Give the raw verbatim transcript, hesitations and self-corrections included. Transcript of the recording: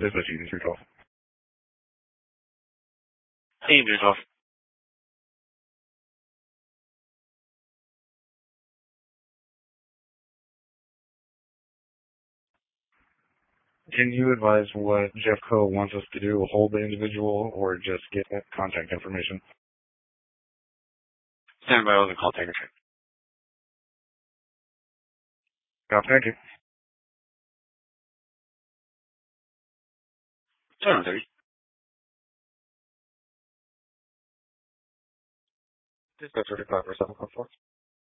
This is Easy three twelve. Hey, three twelve. Can you advise what Jeffco wants us to do? Hold the individual or just get that contact information? Stand by, I'll call Tiger Check. Copy, thank you. seven thirty. Dispatch thirty-five for seven four four.